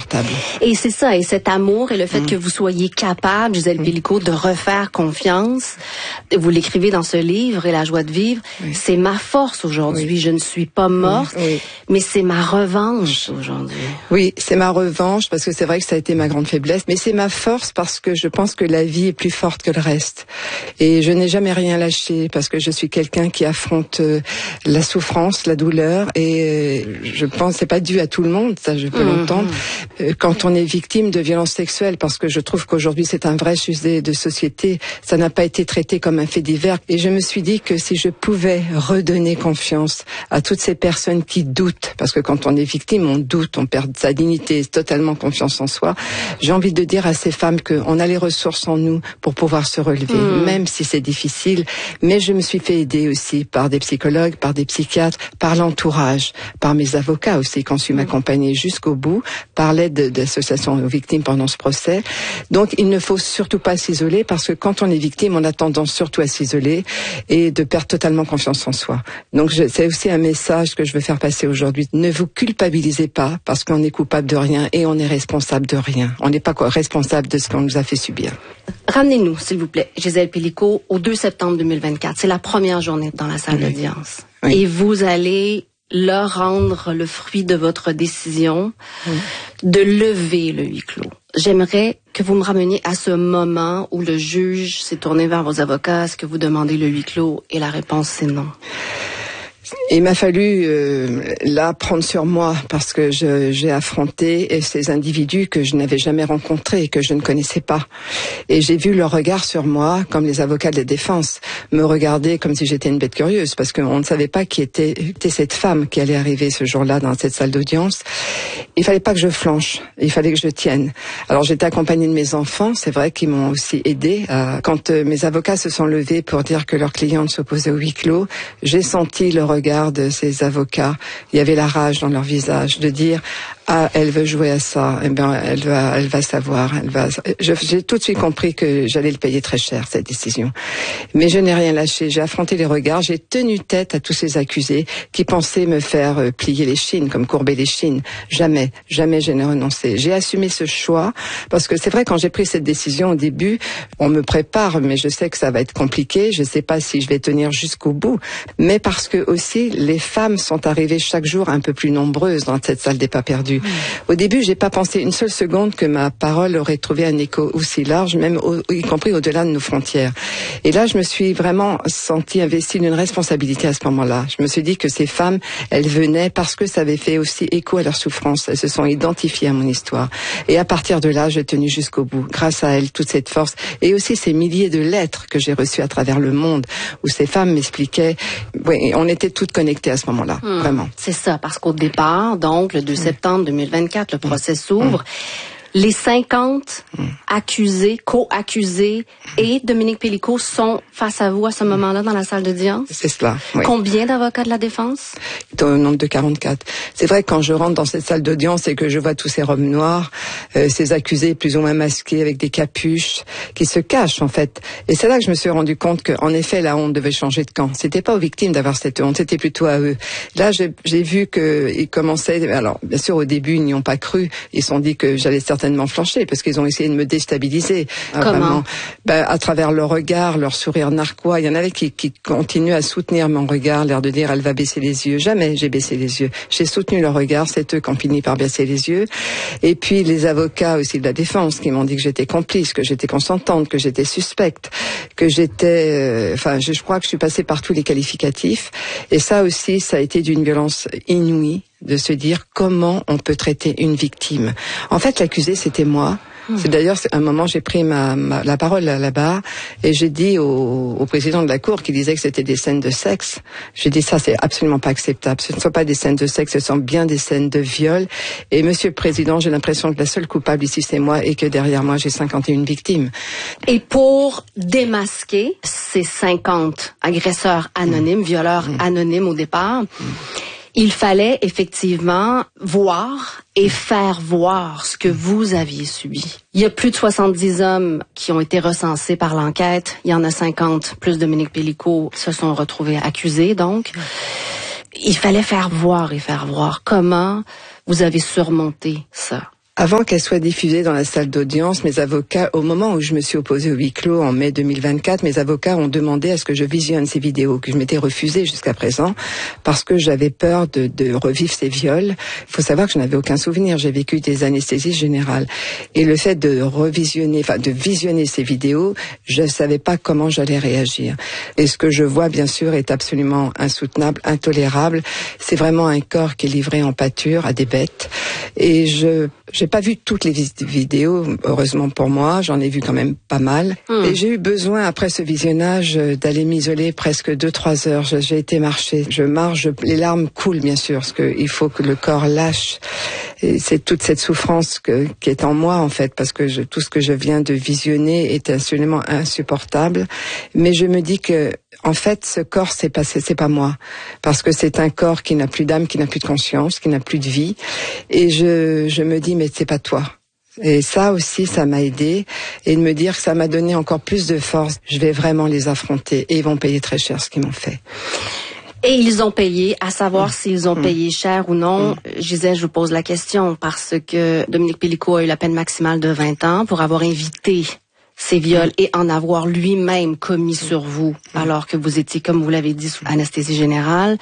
inconfortable. Et c'est ça, et cet amour et le fait que vous soyez capable, Gisèle Pelicot, de refaire confiance, vous l'écrivez dans ce livre, Et la joie de vivre, c'est ma force aujourd'hui. Oui. Je ne suis pas morte, mais c'est ma revanche aujourd'hui. Oui, c'est ma revanche, parce que c'est vrai que ça a été ma grande faiblesse, mais c'est ma force parce que je pense que la vie est plus forte que le reste. Et je n'ai jamais rien lâché, parce que je suis quelqu'un qui affronte la souffrance, la douleur, et je pense que c'est pas dû à tout le monde, ça je peux l'entendre, quand on est victime de violences sexuelles, parce que je trouve qu'aujourd'hui c'est un vrai sujet de société, ça n'a pas été traité comme un fait divers, et je me suis dit que si je pouvais redonner confiance à toutes ces personnes qui doutent, parce que quand on est victime, on doute, on perd sa dignité, totalement confiance en soi, j'ai envie de dire à ces femmes qu'on a les ressources en nous pour pouvoir se relever, même si c'est difficile, mais je me suis fait aider aussi par des psychologues, par des psychiatres, par l'entourage, par mes avocats aussi, qui ont su m'accompagner jusqu'au bout, par l'aide d'associations aux victimes pendant ce procès. Donc il ne faut surtout pas s'isoler, parce que quand on est victime, on a tendance surtout à s'isoler et de perdre totalement confiance en soi. Donc c'est aussi un message que je veux faire passer aujourd'hui. Ne vous culpabilisez pas, parce qu'on est coupable de rien et on est responsable de rien. On n'est pas responsable de ce qu'on nous a fait subir. Ramenez-nous, s'il vous plaît, Gisèle Pelicot, au 2 septembre 2024. C'est la première journée dans la salle d'audience. Et vous allez leur rendre le fruit de votre décision de lever le huis clos. J'aimerais que vous me rameniez à ce moment où le juge s'est tourné vers vos avocats. Est-ce que vous demandez le huis clos? Et la réponse, c'est non. Il m'a fallu là prendre sur moi, parce que j'ai affronté ces individus que je n'avais jamais rencontrés et que je ne connaissais pas. Et j'ai vu leur regard sur moi, comme les avocats de la défense, me regarder comme si j'étais une bête curieuse, parce qu'on ne savait pas qui était cette femme qui allait arriver ce jour-là dans cette salle d'audience. Il fallait pas que je flanche, il fallait que je tienne. Alors j'étais accompagnée de mes enfants, c'est vrai qu'ils m'ont aussi aidée. Quand mes avocats se sont levés pour dire que leur cliente s'opposait au huis clos, j'ai senti le regard de ces avocats, il y avait la rage dans leur visage de dire elle veut jouer à ça, eh bien elle va savoir, j'ai tout de suite compris que j'allais le payer très cher, cette décision. Mais je n'ai rien lâché, j'ai affronté les regards, j'ai tenu tête à tous ces accusés qui pensaient me faire plier les chines, comme courber les chines. Jamais je n'ai renoncé. J'ai assumé ce choix, parce que c'est vrai, quand j'ai pris cette décision au début, on me prépare, mais je sais que ça va être compliqué, je sais pas si je vais tenir jusqu'au bout, mais parce que aussi les femmes sont arrivées chaque jour un peu plus nombreuses dans cette salle des pas perdus. Au début, j'ai pas pensé une seule seconde que ma parole aurait trouvé un écho aussi large, même y compris au-delà de nos frontières. Et là, je me suis vraiment sentie investie d'une responsabilité à ce moment-là. Je me suis dit que ces femmes, elles venaient parce que ça avait fait aussi écho à leur souffrance. Elles se sont identifiées à mon histoire. Et à partir de là, j'ai tenu jusqu'au bout. Grâce à elles, toute cette force et aussi ces milliers de lettres que j'ai reçues à travers le monde, où ces femmes m'expliquaient. Oui, on était toutes connectées à ce moment-là, vraiment. C'est ça, parce qu'au départ, donc, le 2 septembre 2024, le procès s'ouvre. Les 50 accusés, co-accusés et Dominique Pelicot sont face à vous à ce moment-là dans la salle d'audience? C'est cela, oui. Combien d'avocats de la défense? Au nombre de 44. C'est vrai que quand je rentre dans cette salle d'audience et que je vois tous ces robes noires, ces accusés plus ou moins masqués avec des capuches, qui se cachent en fait. Et c'est là que je me suis rendu compte qu'en effet la honte devait changer de camp. C'était pas aux victimes d'avoir cette honte, c'était plutôt à eux. Là j'ai vu qu'ils commençaient, alors bien sûr au début ils n'y ont pas cru, ils se sont dit que j'allais certainement flancher, parce qu'ils ont essayé de me déstabiliser. Comment? À travers leur regard, leur sourire narquois. Il y en avait qui continuent à soutenir mon regard, l'air de dire elle va baisser les yeux. Jamais j'ai baissé les yeux. J'ai soutenu leur regard, c'est eux qui ont fini par baisser les yeux. Et puis les avocats aussi de la défense qui m'ont dit que j'étais complice, que j'étais consentante, que j'étais suspecte, que j'étais... je crois que je suis passée par tous les qualificatifs. Et ça aussi, ça a été d'une violence inouïe, de se dire comment on peut traiter une victime. En fait, l'accusé, c'était moi. C'est d'ailleurs, à un moment, j'ai pris la parole là-bas et j'ai dit au président de la cour qui disait que c'était des scènes de sexe. J'ai dit ça, c'est absolument pas acceptable. Ce ne sont pas des scènes de sexe, ce sont bien des scènes de viol. Et Monsieur le Président, j'ai l'impression que la seule coupable ici, c'est moi et que derrière moi, j'ai 51 victimes. Et pour démasquer ces 50 agresseurs anonymes, violeurs anonymes au départ, il fallait effectivement voir et faire voir ce que vous aviez subi. Il y a plus de 70 hommes qui ont été recensés par l'enquête. Il y en a 50, plus Dominique Pelicot, se sont retrouvés accusés, donc. Il fallait faire voir et faire voir comment vous avez surmonté ça. Avant qu'elle soit diffusée dans la salle d'audience, mes avocats, au moment où je me suis opposée au huis clos en mai 2024, mes avocats ont demandé à ce que je visionne ces vidéos, que je m'étais refusée jusqu'à présent, parce que j'avais peur de revivre ces viols. Il faut savoir que je n'avais aucun souvenir, j'ai vécu des anesthésies générales. Et le fait de visionner ces vidéos, je ne savais pas comment j'allais réagir. Et ce que je vois, bien sûr, est absolument insoutenable, intolérable. C'est vraiment un corps qui est livré en pâture à des bêtes. Et j'ai pas vu toutes les vidéos, heureusement pour moi, j'en ai vu quand même pas mal. Et j'ai eu besoin, après ce visionnage, d'aller m'isoler presque 2-3 heures. J'ai été marcher, je marche, les larmes coulent bien sûr, parce qu'il faut que le corps lâche. Et c'est toute cette souffrance qui est en moi en fait, parce que tout ce que je viens de visionner est absolument insupportable. Mais je me dis que en fait, ce corps, c'est pas moi, parce que c'est un corps qui n'a plus d'âme, qui n'a plus de conscience, qui n'a plus de vie. Et je me dis, mais c'est pas toi. Et ça aussi, ça m'a aidé, et de me dire que ça m'a donné encore plus de force. Je vais vraiment les affronter, et ils vont payer très cher ce qu'ils m'ont fait. Et ils ont payé, à savoir s'ils ont payé cher ou non. Gisèle, je vous pose la question parce que Dominique Pélicaud a eu la peine maximale de 20 ans pour avoir invité ces viols et en avoir lui-même commis sur vous alors que vous étiez, comme vous l'avez dit, sous anesthésie générale.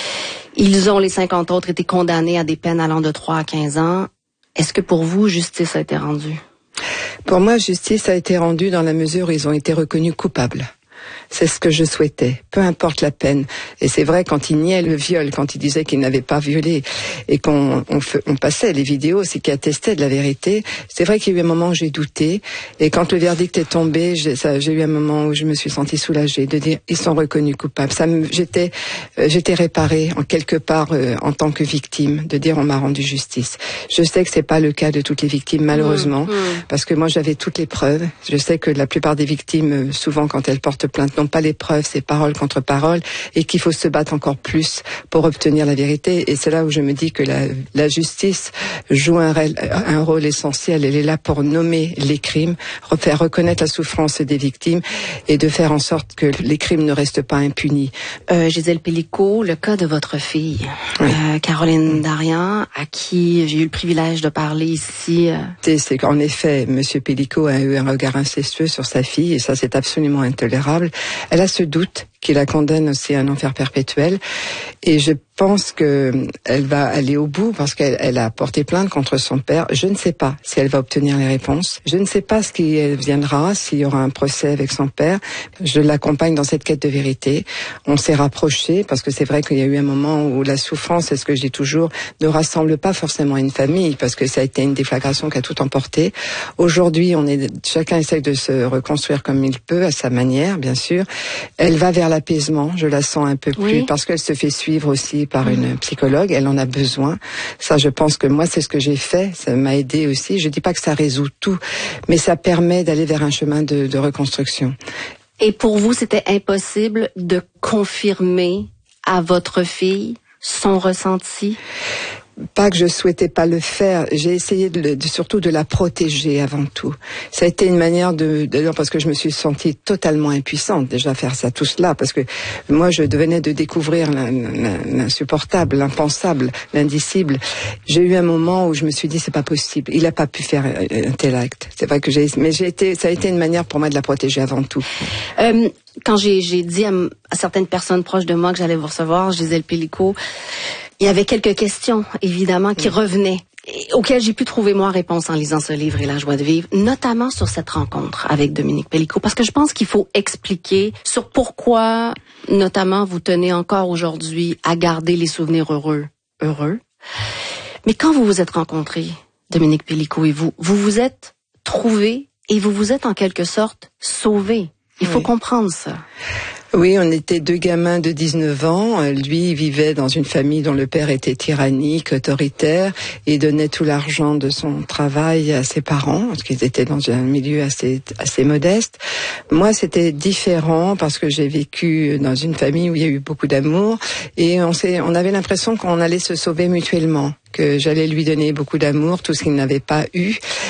Ils ont, les 50 autres, été condamnés à des peines allant de 3 à 15 ans. Est-ce que pour vous, justice a été rendue? Pour moi, justice a été rendue dans la mesure où ils ont été reconnus coupables. C'est ce que je souhaitais, peu importe la peine. Et c'est vrai, quand il niait le viol, quand il disait qu'il n'avait pas violé, et qu'on passait les vidéos, c'est qui attestaient de la vérité, c'est vrai qu'il y a eu un moment où j'ai douté, et quand le verdict est tombé, j'ai eu un moment où je me suis sentie soulagée, de dire, ils sont reconnus coupables. J'étais réparée, en quelque part, en tant que victime, de dire, on m'a rendu justice. Je sais que c'est pas le cas de toutes les victimes, malheureusement, parce que moi, j'avais toutes les preuves. Je sais que la plupart des victimes, souvent, quand elles portent plainte, n'ont pas les preuves, c'est parole contre parole, et qu'il faut se battre encore plus pour obtenir la vérité. Et c'est là où je me dis que la justice joue un rôle essentiel. Elle est là pour nommer les crimes, faire reconnaître la souffrance des victimes et de faire en sorte que les crimes ne restent pas impunis. Gisèle Pélicaud, le cas de votre fille, oui. Caroline Darian, à qui j'ai eu le privilège de parler ici. C'est qu'en effet, Monsieur Pélicaud a eu un regard incestueux sur sa fille, et ça c'est absolument intolérable. Elle a ce doute qui la condamne aussi à un enfer perpétuel, et je pense que elle va aller au bout parce qu'elle a porté plainte contre son père. Je ne sais pas si elle va obtenir les réponses. Je ne sais pas ce qui viendra, s'il y aura un procès avec son père. Je l'accompagne dans cette quête de vérité. On s'est rapprochés parce que c'est vrai qu'il y a eu un moment où la souffrance, c'est ce que je dis toujours, ne rassemble pas forcément une famille, parce que ça a été une déflagration qui a tout emporté. Aujourd'hui, chacun essaie de se reconstruire comme il peut, à sa manière, bien sûr. Elle va vers l'apaisement, je la sens un peu plus, parce qu'elle se fait suivre aussi par une psychologue, elle en a besoin. Ça, je pense que moi, c'est ce que j'ai fait, ça m'a aidé aussi. Je dis pas que ça résout tout, mais ça permet d'aller vers un chemin de reconstruction. Et pour vous, c'était impossible de confirmer à votre fille son ressenti? Pas que je souhaitais pas le faire, j'ai essayé surtout de la protéger avant tout. Ça a été une manière parce que je me suis sentie totalement impuissante déjà à faire ça, tout cela, parce que moi je venais de découvrir l'insupportable, l'impensable, l'indicible. J'ai eu un moment où je me suis dit c'est pas possible, il a pas pu faire un tel acte. C'est vrai que ça a été une manière pour moi de la protéger avant tout. Quand j'ai dit à certaines personnes proches de moi que j'allais vous recevoir, Gisèle Pélicaud, il y avait quelques questions, évidemment, qui revenaient, auxquelles j'ai pu trouver, moi, réponse en lisant ce livre et La joie de vivre, notamment sur cette rencontre avec Dominique Pélicaud, parce que je pense qu'il faut expliquer sur pourquoi, notamment, vous tenez encore aujourd'hui à garder les souvenirs heureux. Mais quand vous vous êtes rencontrés, Dominique Pélicaud et vous vous êtes trouvés et vous vous êtes en quelque sorte sauvés. Il faut comprendre ça. Oui, on était deux gamins de 19 ans. Lui, il vivait dans une famille dont le père était tyrannique, autoritaire, et donnait tout l'argent de son travail à ses parents, parce qu'ils étaient dans un milieu assez modeste. Moi, c'était différent parce que j'ai vécu dans une famille où il y a eu beaucoup d'amour, et on avait l'impression qu'on allait se sauver mutuellement, que j'allais lui donner beaucoup d'amour, tout ce qu'il n'avait pas eu,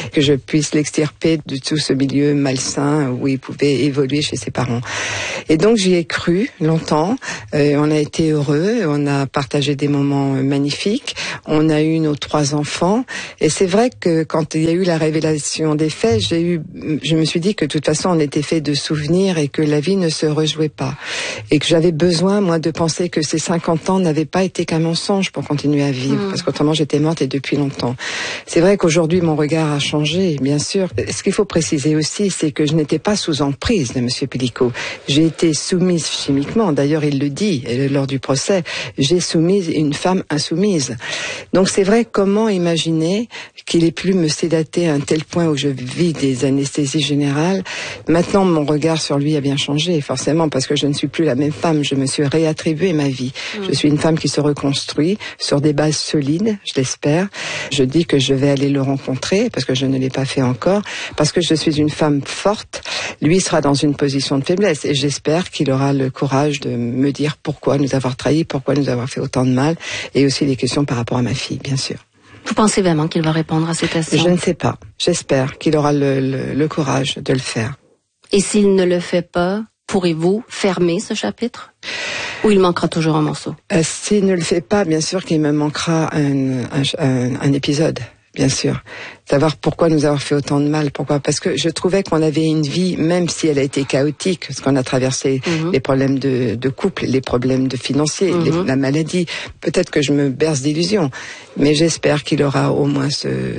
que je puisse l'extirper de tout ce milieu malsain où il pouvait évoluer chez ses parents. Et donc j'y ai cru longtemps. On a été heureux, on a partagé des moments magnifiques. On a eu nos 3 enfants. Et c'est vrai que quand il y a eu la révélation des faits, je me suis dit que de toute façon on était fait de souvenirs et que la vie ne se rejouait pas. Et que j'avais besoin, moi, de penser que ces 50 ans n'avaient pas été qu'un mensonge pour continuer à vivre. Parce qu'autrement j'étais morte et depuis longtemps. C'est vrai qu'aujourd'hui mon regard a changé, bien sûr. Ce qu'il faut préciser aussi, c'est que je n'étais pas sous emprise de Monsieur Pellicot. J'ai été soumise chimiquement. D'ailleurs, il le dit lors du procès. J'ai soumise une femme insoumise. Donc c'est vrai, comment imaginer qu'il ait pu me sédater à un tel point où je vis des anesthésies générales. Maintenant, mon regard sur lui a bien changé, forcément, parce que je ne suis plus la même femme. Je me suis réattribué ma vie. Je suis une femme qui se reconstruit sur des bases solides, je l'espère. Je dis que je vais aller le rencontrer, parce que je ne l'ai pas fait encore, parce que je suis une femme forte. Lui sera dans une position de faiblesse et j'espère qu'il aura le courage de me dire pourquoi nous avoir trahis, pourquoi nous avoir fait autant de mal, et aussi des questions par rapport à ma fille, bien sûr. Vous pensez vraiment qu'il va répondre à ces questions? Je ne sais pas. J'espère qu'il aura le courage de le faire. Et s'il ne le fait pas, pourrez-vous fermer ce chapitre? Ou il manquera toujours un morceau? S'il ne le fait pas, bien sûr qu'il me manquera un épisode. Bien sûr. Savoir pourquoi nous avoir fait autant de mal. Pourquoi? Parce que je trouvais qu'on avait une vie, même si elle a été chaotique, parce qu'on a traversé les problèmes de couple, les problèmes de financiers, la maladie. Peut-être que je me berce d'illusions. Mais j'espère qu'il aura au moins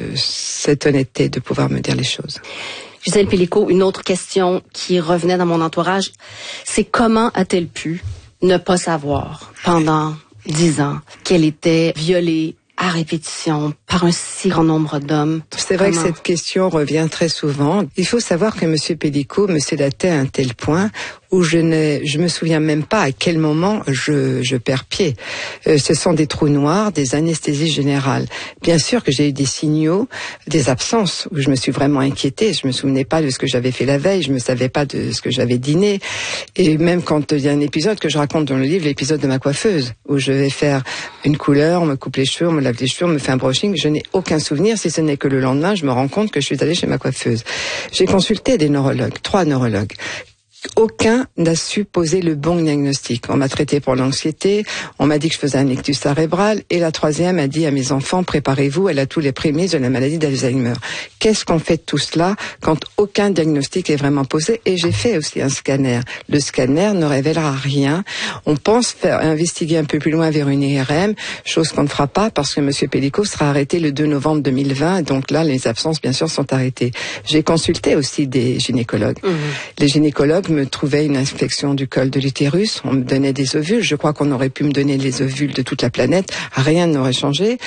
cette honnêteté de pouvoir me dire les choses. Gisèle Pellicot, une autre question qui revenait dans mon entourage, c'est comment a-t-elle pu ne pas savoir pendant 10 ans qu'elle était violée à répétition par un si grand nombre d'hommes? C'est vrai que cette question revient très souvent. Il faut savoir que Monsieur Pellicot me sédatait à un tel point où je me souviens même pas à quel moment je perds pied. Ce sont des trous noirs, des anesthésies générales. Bien sûr que j'ai eu des signaux, des absences où je me suis vraiment inquiétée. Je me souvenais pas de ce que j'avais fait la veille, je me savais pas de ce que j'avais dîné. Et même quand il y a un épisode que je raconte dans le livre, l'épisode de ma coiffeuse, où je vais faire une couleur, on me coupe les cheveux, on me lave les cheveux, on me fait un brushing, je n'ai aucun souvenir, si ce n'est que le lendemain, je me rends compte que je suis allée chez ma coiffeuse. J'ai consulté des neurologues, 3 neurologues. Aucun n'a su poser le bon diagnostic. On m'a traité pour l'anxiété, on m'a dit que je faisais un ictus cérébral, et la 3e a dit à mes enfants, préparez-vous, elle a tous les prémices de la maladie d'Alzheimer. Qu'est-ce qu'on fait de tout cela quand aucun diagnostic est vraiment posé? Et j'ai fait aussi un scanner. Le scanner ne révélera rien. On pense investiguer un peu plus loin vers une IRM, chose qu'on ne fera pas parce que Monsieur Pellicot sera arrêté le 2 novembre 2020, donc là, les absences, bien sûr, sont arrêtées. J'ai consulté aussi des gynécologues. Les gynécologues me trouvait une infection du col de l'utérus, on me donnait des ovules, je crois qu'on aurait pu me donner les ovules de toute la planète, rien n'aurait changé,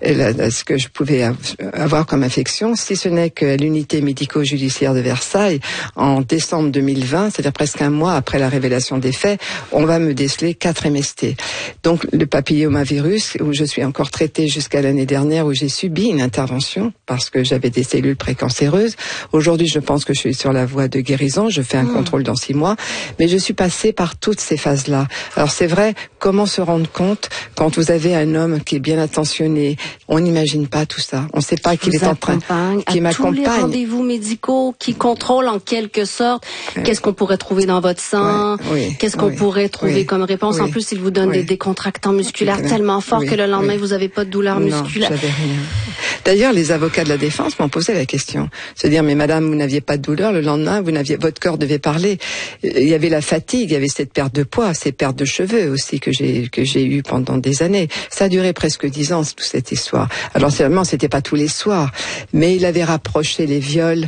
ce que je pouvais avoir comme infection, si ce n'est qu'à l'unité médico-judiciaire de Versailles, en décembre 2020, c'est-à-dire presque un mois après la révélation des faits, on va me déceler 4 MST. Donc le papillomavirus, où je suis encore traitée jusqu'à l'année dernière, où j'ai subi une intervention, parce que j'avais des cellules précancéreuses. Aujourd'hui, je pense que je suis sur la voie de guérison, je fais un contrôle dans 6 mois, mais je suis passée par toutes ces phases-là. Alors c'est vrai, comment se rendre compte quand vous avez un homme qui est bien attentionné, on n'imagine pas tout ça, on ne sait pas qu'il est en train, qui m'accompagne, tous les rendez-vous médicaux, qui contrôle en quelque sorte, qu'est-ce qu'on pourrait trouver dans votre sang, qu'est-ce qu'on pourrait trouver comme réponse. En plus, il vous donne des décontractants musculaires tellement forts que le lendemain vous n'avez pas de douleur musculaire. J'avais rien. D'ailleurs, les avocats de la défense m'ont posé la question, se dire mais madame, vous n'aviez pas de douleur le lendemain, votre corps devait parler. Il y avait la fatigue, il y avait cette perte de poids, ces pertes de cheveux aussi que j'ai eu pendant des années. Ça a duré presque 10 ans, toute cette histoire. Alors seulement, c'était pas tous les soirs, mais il avait rapproché les viols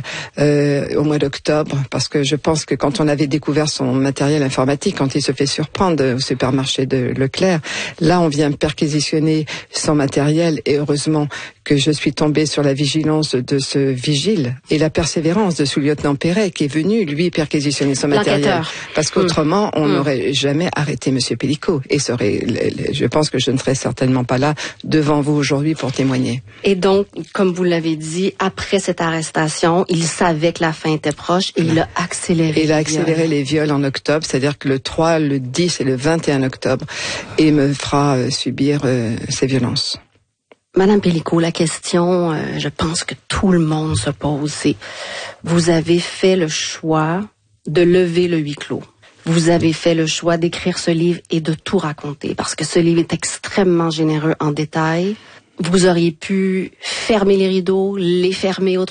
au mois d'octobre, parce que je pense que quand on avait découvert son matériel informatique, quand il se fait surprendre au supermarché de Leclerc, là on vient perquisitionner son matériel, et heureusement que je suis tombée sur la vigilance de ce vigile et la persévérance de sous-lieutenant Perret qui est venu, lui, perquisitionner son matériel. Parce qu'autrement, on n'aurait jamais arrêté Monsieur Pellicot. Et je pense que je ne serais certainement pas là devant vous aujourd'hui pour témoigner. Et donc, comme vous l'avez dit, après cette arrestation, il savait que la fin était proche et il a accéléré. Il a accéléré les viols en octobre, c'est-à-dire que le 3, le 10 et le 21 octobre, et me fera subir ces violences. Madame Pélicaud, la question, je pense que tout le monde se pose, c'est vous avez fait le choix de lever le huis clos. Vous avez fait le choix d'écrire ce livre et de tout raconter parce que ce livre est extrêmement généreux en détails. Vous auriez pu fermer les rideaux, les fermer